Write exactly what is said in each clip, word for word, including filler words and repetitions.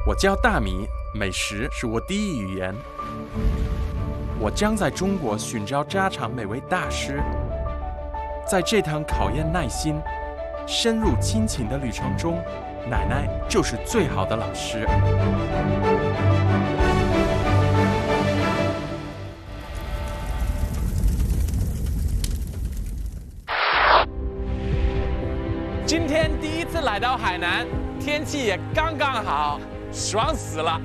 我叫大米，美食是我第一语言。我将在中国寻找家常美味大师，在这趟考验耐心、深入亲情的旅程中，奶奶就是最好的老师。今天第一次来到海南，天气也刚刚好，爽死了。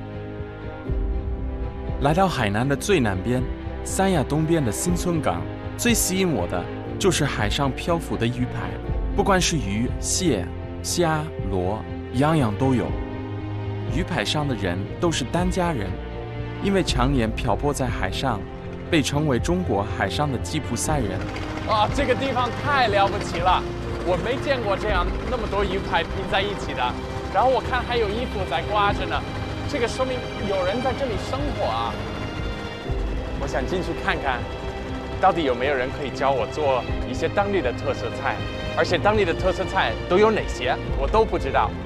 来到海南的最南边，三亚东边的新村港，最吸引我的就是海上漂浮的鱼排，不管是鱼、蟹、虾、螺，样样都有。鱼排上的人都是疍家人，因为常年漂泊在海上，被称为中国海上的吉普赛人。哇，这个地方太了不起了！我没见过这样那么多鱼排拼在一起的，然后我看还有衣服在挂着呢，这个说明有人在这里生活啊。我想进去看看，到底有没有人可以教我做一些当地的特色菜，而且当地的特色菜都有哪些，我都不知道。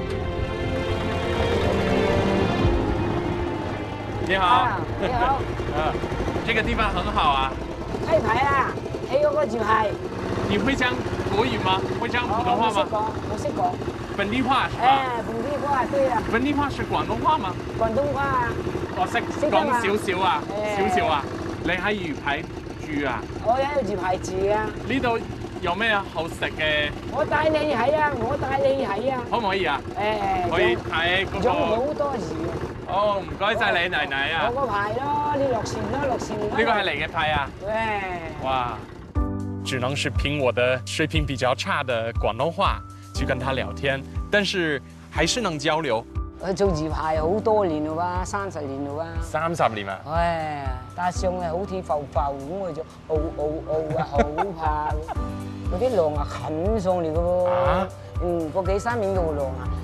你好， 啊、你好， 嗯，这个地方很好啊。 开牌啊，还有個魚排。 你會講國語嗎？會講普通話嗎？ 我識講， 本地話是吧？ 哎，本地話對啊。 本地話是廣東話嗎？ 廣東話啊。 我識講少少啊，少少啊。你喺魚排住啊？ 我喺魚排住啊。 呢度有咩好食嘅？ 我帶你睇啊，我帶你睇啊。 可唔可以啊？ 誒， 可以睇嗰個。 用好多字啊。 哦，唔該晒你奶奶啊。 我個牌咯，你落船咯，落船。 呢個係你嘅牌啊？ 對。 哇！只能是凭我的水平比較差的廣東話去跟他聊天，但是還是能交流。 我做魚排好多年了吧，三十年了吧。 三十年啊！ 唉，但係上嚟好似浮浮咁，我就熬熬熬啊，好怕嗰啲浪啊冚上嚟嘅喎。啊？嗯，個幾三米度浪啊！